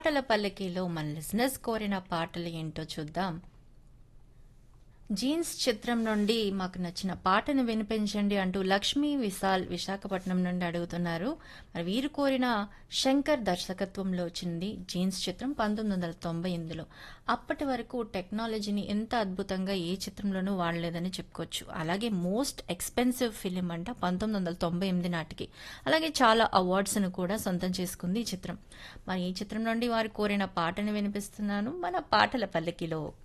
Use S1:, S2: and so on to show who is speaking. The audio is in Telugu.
S1: పాటల పల్లకీలో మన లిజనర్స్ కోరిన పాటలు ఏంటో చూద్దాం. జీన్స్ చిత్రం నుండి మాకు నచ్చిన పాటను వినిపించండి అంటూ లక్ష్మీ విశాల్ విశాఖపట్నం నుండి అడుగుతున్నారు. మరి వీరు కోరిన శంకర్ దర్శకత్వంలో వచ్చింది జీన్స్ చిత్రం 1998లో. అప్పటి వరకు టెక్నాలజీని ఎంత అద్భుతంగా ఏ చిత్రంలోనూ వాడలేదని చెప్పుకోవచ్చు. అలాగే మోస్ట్ ఎక్స్పెన్సివ్ ఫిలిం అంట 1998 నాటికి. అలాగే చాలా అవార్డ్స్ను కూడా సొంతం చేసుకుంది ఈ చిత్రం. మరి ఈ చిత్రం నుండి వారు కోరిన పాటను వినిపిస్తున్నాను మన పాటల పల్లకిలో.